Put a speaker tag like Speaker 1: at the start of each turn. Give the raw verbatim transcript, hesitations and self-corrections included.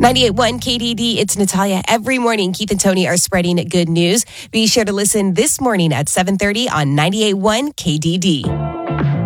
Speaker 1: ninety-eight point one K D D, it's Natalia. Every morning, Keith and Tony are spreading good news. Be sure to listen this morning at seven thirty on ninety-eight point one K D D.